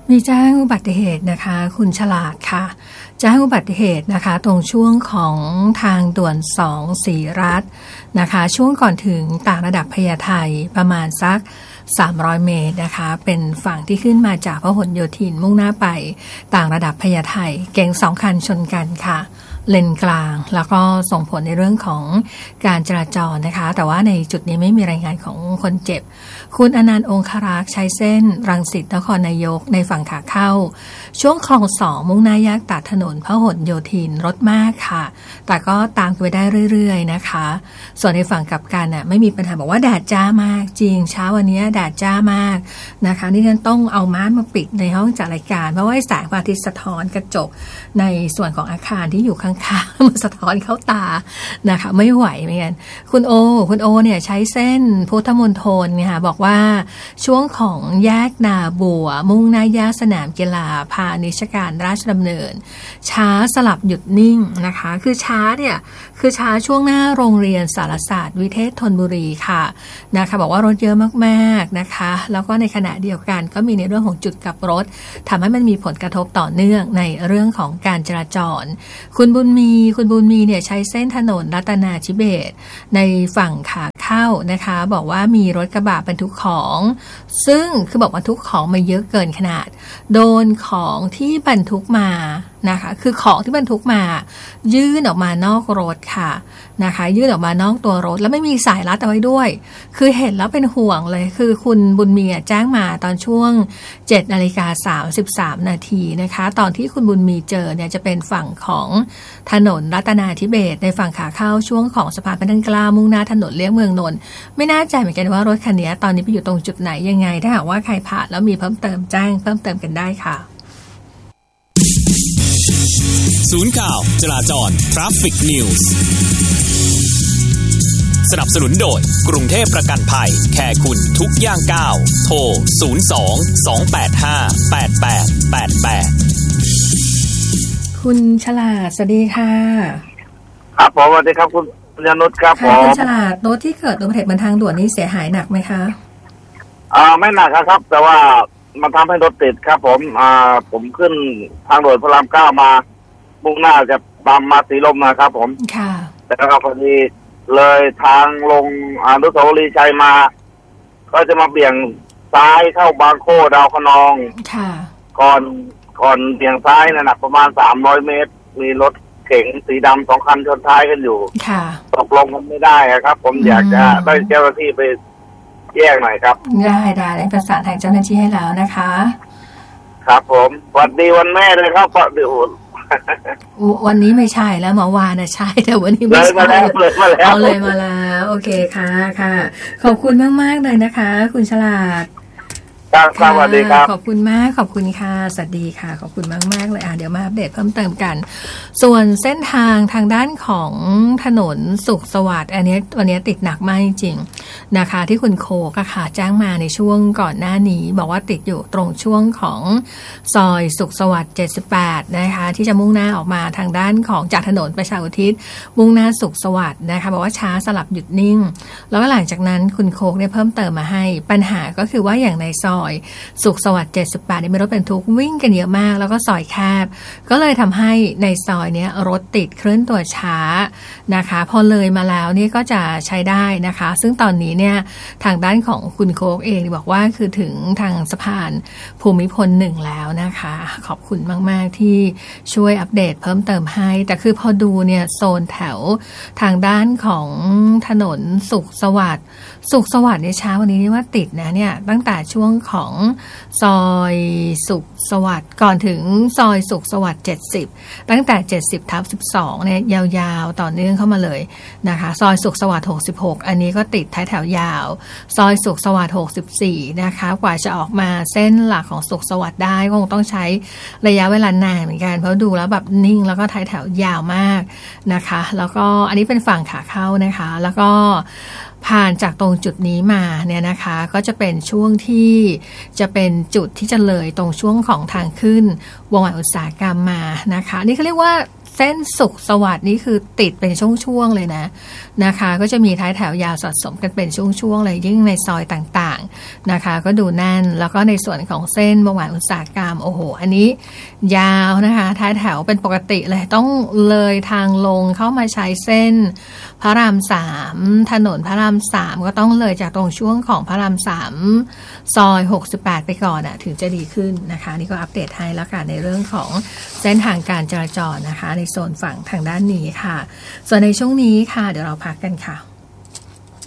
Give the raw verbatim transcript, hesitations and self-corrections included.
มีแจ้งอุบัติเหตุนะคะคุณฉลาดค่ะแจ้งอุบัติเหตุนะคะตรงช่วงของทางด่วนสองศรีรัตน์นะคะช่วงก่อนถึงต่างระดับพญาไทประมาณสักสามร้อยเมตรนะคะเป็นฝั่งที่ขึ้นมาจากพหลโยธินมุ่งหน้าไปต่างระดับพญาไทเก๋งสองคันชนกันค่ะเลนกลางแล้วก็ส่งผลในเรื่องของการจราจรนะคะแต่ว่าในจุดนี้ไม่มีรายงานของคนเจ็บคุณอนันต์องครักษ์ใช้เส้นรังสิตนครนายกในฝั่งขาเข้าช่วงคลองสองมุ่งหน้าแยกตัดถนนพหลโยธินรถมากค่ะแต่ก็ตามไปได้เรื่อยๆนะคะส่วนในฝั่งกลับกันน่ะไม่มีปัญหาบอกว่าแดดจ้ามากจริงเช้าวันนี้แดดจ้ามากนะคะนี่ฉันต้องเอาม่านมาปิดในห้องจัดรายการเพราะว่าแสงพระอาทิตย์สะท้อนกระจกในส่วนของอาคารที่อยู่ข้างๆมันสะท้อนเข้าตานะคะไม่ไหวเหมือนกันคุณโอคุณโอเนี่ยใช้เส้นพุทธมณฑลเนี่ยค่ะบอกว่าช่วงของแยกนาบัวมุ่งหน้าแยกสนามกีฬาพาณิชยการราชดำเนินช้าสลับหยุดนิ่งนะคะคือช้าเนี่ยคือช้าช่วงหน้าโรงเรียนสารศาสตร์วิเทศธนบุรีค่ะนะคะบอกว่ารถเยอะมากๆนะคะแล้วก็ในขณะเดียวกันก็มีในเรื่องของจุดกลับรถทำให้มันมีผลกระทบต่อเนื่องในเรื่องของการจราจรคุณบุญมีคุณบุญมีเนี่ยใช้เส้นถนนรัตนาธิเบศรในฝั่งขาเข้านะคะบอกว่ามีรถกระบะบรรทุกของซึ่งคือบอกบรรทุกของมาเยอะเกินขนาดโดนของที่บรรทุกมานะคะคือของที่บรรทุกมายื่นออกมานอกรถค่ะนะคะยื่นออกมานอกตัวรถแล้วไม่มีสายรัดเอาไว้ด้วยคือเห็นแล้วเป็นห่วงเลยคือคุณบุญมีแจ้งมาตอนช่วง เจ็ดนาฬิกาสามสิบสาม นาทีนะคะตอนที่คุณบุญมีเจอเนี่ยจะเป็นฝั่งของถนนรัตนาธิเบศรในฝั่งขาเข้าช่วงของสะพานพระนั่งเกล้ามุ่งหน้าถนนเลียงเมืองนนท์ไม่น่าใจเหมือนกันว่ารถคันนี้ตอนนี้ไปอยู่ตรงจุดไหนยังไงถ้าหากว่าใครผ่านแล้วมีเพิ่มเติมแจ้งเพิ่มเติมกันได้ค่ะศูนย์ข่าวจราจร Traffic News สนับสนุนโดยกรุงเทพประกันภัยแค่คุณทุกย่างก้าวโทรศูนย์ สอง สอง แปด ห้า แปด แปด แปด แปดคุณฉลาดสวัสดีค่ะครับผมสวัสดีครับคุณยานุชครับผมคุณฉลาดรถที่เกิดอุบัติเหตุบนทางด่วนนี้เสียหายหนักไหมคะอ่าไม่หนักครับแต่ว่ามันทำให้รถติดครับผมอ่าผมขึ้นทางด่วนพระรามเก้ามามุ่งหน้าจะตามมาสีลมนะครับผมค่ะแต่ก็พอดีเลยทางลงอนุสาวรีย์ชัยมาก็จะมาเบี่ยงซ้ายเข้าบางโคดาวคะนองค่ะก่อนก่อนเบี่ยงซ้ายนะหนักประมาณสามร้อยเมตรมีรถเก๋งสีดำสองคันชนท้ายกันอยู่ค่ะตกลงกันไม่ได้ครับผมอยากจะได้เจ้าหน้าที่ไปแยกหน่อยครับได้ได้ได้ประสานทางเจ้าหน้าที่ให้แล้วนะคะครับผมสวัสดีวันแม่เลยครับเดี๋ยววันนี้ไม่ใช่แล้วเมื่อวานน่ะใช่แต่วันนี้ไม่ใช่เอาเลยมาแล้วโอเคค่ะค่ะขอบคุณมากๆเลยนะคะคุณฉลาดสวัสดีครับขอบคุณมากขอบคุณค่ะสวัสดีค่ะขอบคุณมากๆเลยอ่ะเดี๋ยวมาอัปเดตเพิ่มเติมกันส่วนเส้นทางทางด้านของถนนสุขสวัสดิ์อันนี้วันนี้ติดหนักมากจริงนะคะที่คุณโคก็ค่ะแจ้งมาในช่วงก่อนหน้านี้บอกว่าติดอยู่ตรงช่วงของซอยสุขสวัสดิ์เจ็ดสิบแปดนะคะที่จะมุ่งหน้าออกมาทางด้านของจากถนนประชาอุทิศมุ่งหน้าสุขสวัสดิ์นะคะบอกว่าช้าสลับหยุดนิ่งแล้วก็หลังจากนั้นคุณโคเนี่ยเพิ่มเติมมาให้ปัญหาก็คือว่าอย่างในซอยสุขสวัสดิ์เจ็ดสิบแปดมีรถบรรทุกวิ่งกันเยอะมากแล้วก็ซอยแคบก็เลยทำให้ในซอยนี้รถติดเคลื่อนตัวช้านะคะพอเลยมาแล้วนี่ก็จะใช้ได้นะคะซึ่งตอนนี้เนี่ยทางด้านของคุณโคกเองบอกว่าคือถึงทางสะพานภูมิพลหนึ่งแล้วนะคะขอบคุณมากๆที่ช่วยอัปเดตเพิ่มเติมให้แต่คือพอดูเนี่ยโซนแถวทางด้านของถนนสุขสวัสดิ์สุขสวัสดิ์ในเช้าวันนี้นี่ว่าติดนะเนี่ยตั้งแต่ช่วงของซอยสุขสวัสดิ์ก่อนถึงซอยสุขสวัสดิ์เจ็ดสิบตั้งแต่เจ็ดสิบทับสิบสองเนี่ยยาวๆต่อเนื่องเข้ามาเลยนะคะซอยสุขสวัสดิ์หกสิบหกอันนี้ก็ติดท้ายแถวยาวซอยสุขสวัสดิ์หกสิบสี่นะคะกว่าจะออกมาเส้นหลักของสุขสวัสดิ์ได้ก็คงต้องใช้ระยะเวลานานเหมือนกันเพราะดูแล้วแบบนิ่งแล้วก็ท้ายแถวยาวมากนะคะแล้วก็อันนี้เป็นฝั่งขาเข้านะคะแล้วก็ผ่านจากตรงจุดนี้มาเนี่ยนะคะก็จะเป็นช่วงที่จะเป็นจุดที่จะเลยตรงช่วงของทางขึ้นวงแหวนอุตสาหกรรมมานะคะนี่เขาเรียกว่าเส้นสุขสวัสดิ์นี่คือติดเป็นช่วงๆเลยนะนะคะก็จะมีท้ายแถวยาวสะสมกันเป็นช่วงๆเลยยิ่งในซอยต่างๆนะคะก็ดูแน่นแล้วก็ในส่วนของเส้นวงแหวนอุตสาหกรรมโอ้โหอันนี้ยาวนะคะท้ายแถวเป็นปกติเลยต้องเลยทางลงเข้ามาใช้เส้นพระรามสามถนนพระรามสามก็ต้องเลยจากตรงช่วงของพระรามสามซอยหกสิบแปดไปก่อนอะถึงจะดีขึ้นนะคะนี่ก็อัปเดตให้แล้วกันในเรื่องของเส้นทางการจราจรนะคะในโซนฝั่งทางด้านนี้ค่ะส่วนในช่วงนี้ค่ะเดี๋ยวเราพักกันค่ะ